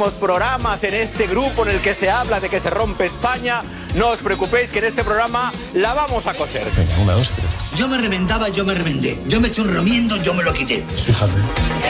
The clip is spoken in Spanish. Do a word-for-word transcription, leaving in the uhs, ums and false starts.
muchísimos programas en este grupo en el que se habla de que se rompe España. No os preocupéis que en este programa la vamos a coser. Venga, una, dos, tres. Yo me reventaba, yo me reventé. Yo me eché un remiendo, yo me lo quité. Fíjate.